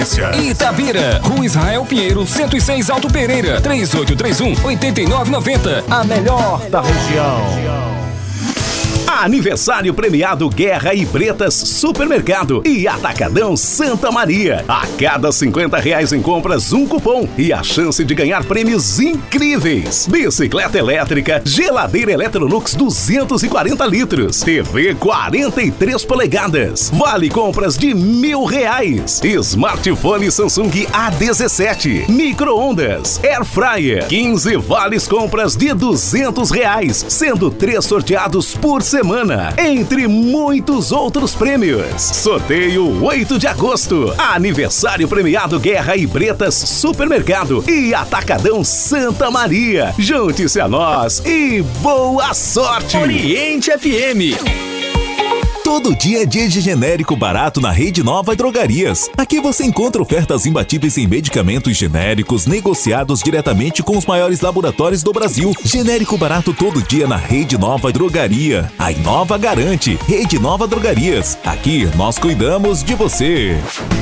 Residência. Itabira, Rua Israel Pinheiro, 106 Alto Pereira, 3831-8990. A melhor da região. Aniversário premiado Guerra e Bretas Supermercado e Atacadão Santa Maria. A cada R$50 em compras, um cupom e a chance de ganhar prêmios incríveis. Bicicleta elétrica, geladeira Electrolux 240 litros, TV 43 polegadas, vale compras de R$1.000, smartphone Samsung A17, micro-ondas, air fryer, 15 vales compras de R$200, sendo 3 sorteados por semana, entre muitos outros prêmios. Sorteio 8 de agosto. Aniversário premiado Guerra e Bretas Supermercado e Atacadão Santa Maria. Junte-se a nós e boa sorte! Oriente FM. Todo dia é dia de genérico barato na Rede Nova Drogarias. Aqui você encontra ofertas imbatíveis em medicamentos genéricos negociados diretamente com os maiores laboratórios do Brasil. Genérico barato todo dia na Rede Nova Drogaria. A Inova garante. Rede Nova Drogarias. Aqui nós cuidamos de você.